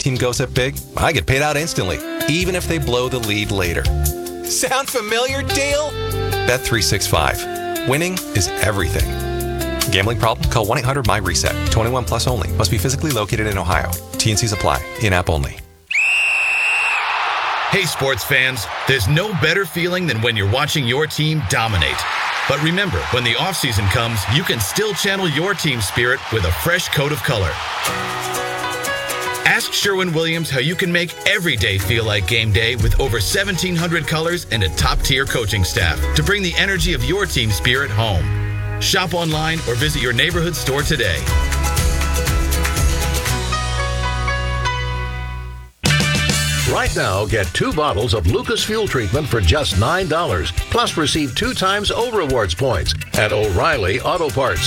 team goes up big, I get paid out instantly, even if they blow the lead later. Sound familiar, Dale? Bet365. Winning is everything. Gambling problem? Call 1-800-MY-RESET. 21 plus only. Must be physically located in Ohio. T&Cs apply. In-app only. Hey, sports fans, there's no better feeling than when you're watching your team dominate. But remember, when the offseason comes, you can still channel your team spirit with a fresh coat of color. Ask Sherwin-Williams how you can make every day feel like game day with over 1,700 colors and a top-tier coaching staff to bring the energy of your team spirit home. Shop online or visit your neighborhood store today. Right now, get 2 bottles of Lucas Fuel Treatment for just $9. Plus, receive 2 times O-Rewards points at O'Reilly Auto Parts.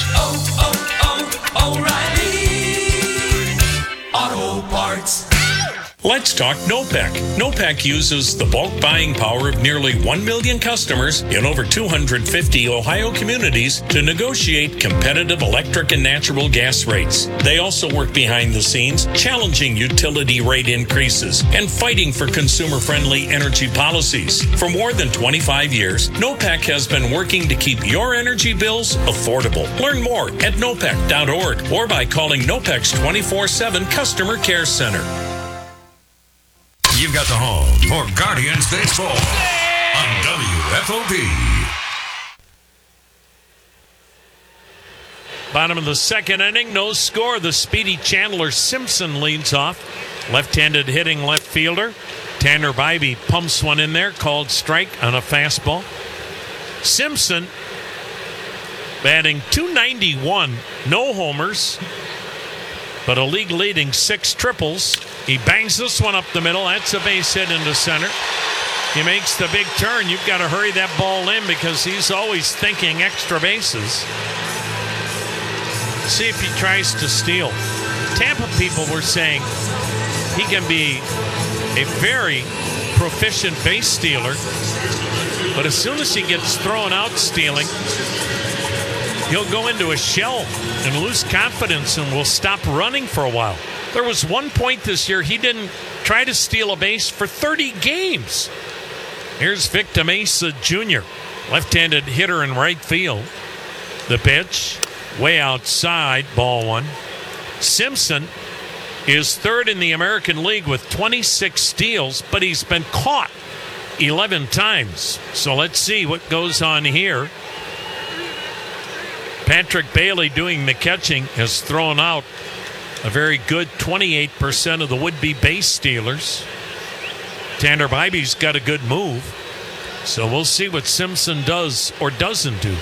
O'Reilly Auto Parts. Let's talk NOPEC. NOPEC uses the bulk buying power of nearly 1 million customers in over 250 Ohio communities to negotiate competitive electric and natural gas rates. They also work behind the scenes, challenging utility rate increases and fighting for consumer-friendly energy policies. For more than 25 years, NOPEC has been working to keep your energy bills affordable. Learn more at nopec.org or by calling NOPEC's 24/7 Customer Care Center. You've got the home for Guardians Baseball on WFOP. Bottom of the second inning, no score. The speedy Chandler Simpson leads off. Left-handed hitting left fielder. Tanner Bybee pumps one in there, called strike on a fastball. Simpson batting .291, no homers, but a league-leading 6 triples. He bangs this one up the middle. That's a base hit into center. He makes the big turn. You've got to hurry that ball in because he's always thinking extra bases. See if he tries to steal. Tampa people were saying he can be a very proficient base stealer, but as soon as he gets thrown out stealing, he'll go into a shell and lose confidence and will stop running for a while. There was one point this year he didn't try to steal a base for 30 games. Here's Victor Mesa Jr., left-handed hitter in right field. The pitch, way outside, ball 1. Simpson is 3rd in the American League with 26 steals, but he's been caught 11 times. So let's see what goes on here. Patrick Bailey doing the catching has thrown out a very good 28% of the would-be base stealers. Tanner Bybee's got a good move. So we'll see what Simpson does or doesn't do.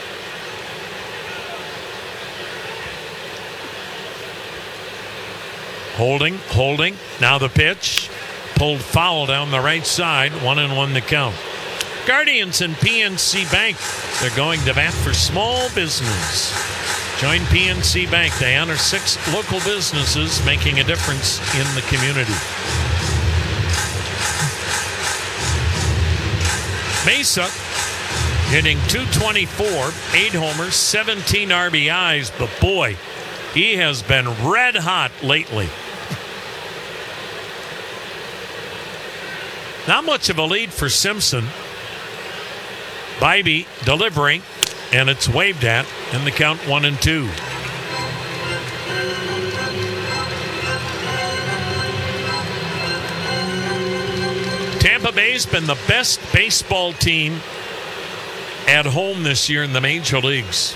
Holding. Now the pitch. Pulled foul down the right side. 1-1 the count. Guardians and PNC Bank. They're going to bat for small business. Join PNC Bank. They honor 6 local businesses making a difference in the community. Mesa hitting .224, 8 homers, 17 RBIs, but boy, he has been red hot lately. Not much of a lead for Simpson. Bybee delivering, and it's waved at, and the count 1-2. Tampa Bay's been the best baseball team at home this year in the major leagues.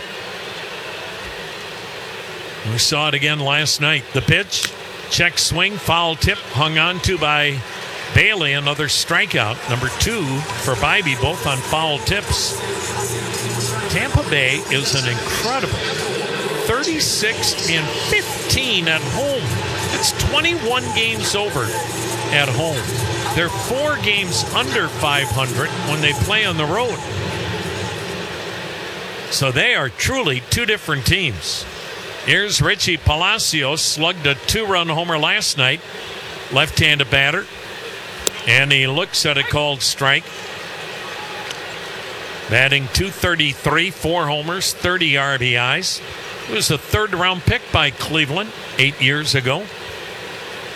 We saw it again last night. The pitch, check swing, foul tip, hung on to by Bailey, another strikeout. Number 2 for Bybee, both on foul tips. Tampa Bay is an incredible 36-15 at home. It's 21 games over at home. They're 4 games under 500 when they play on the road. So they are truly 2 different teams. Here's Richie Palacios, slugged a 2-run homer last night. Left-handed batter. And he looks at a called strike. Batting .233, 4 homers, 30 RBIs. He was a 3rd-round pick by Cleveland 8 years ago.